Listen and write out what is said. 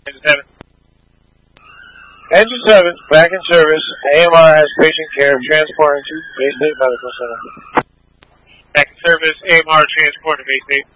Engine 7. Engine 7, back in service. AMR has patient care, transporting to Bay State Medical Center. Back in service, AMR transport to Bay State.